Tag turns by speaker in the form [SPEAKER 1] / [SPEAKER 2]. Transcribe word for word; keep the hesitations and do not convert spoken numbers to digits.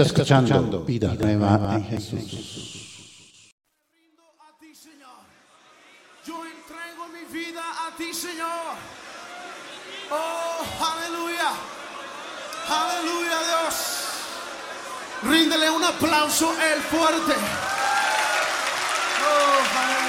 [SPEAKER 1] Está escuchando Vida Nueva en Jesús.
[SPEAKER 2] Rindo a ti, Señor. Yo entrego mi vida a ti, Señor. Oh, aleluya. Aleluya, Dios. Ríndele un aplauso el fuerte. Oh, aleluya.